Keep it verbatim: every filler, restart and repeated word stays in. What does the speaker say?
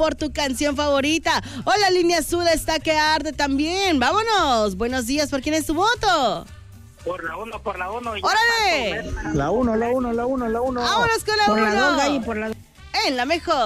por tu canción favorita. O la línea azul está que arde también. Vámonos. Buenos días. ¿Por quién es tu voto? Por la uno, por la uno. ¡Órale! La uno, la uno, la uno, la uno. Vámonos con la Por uno. la dos, Galli, por la dos. En la mejor.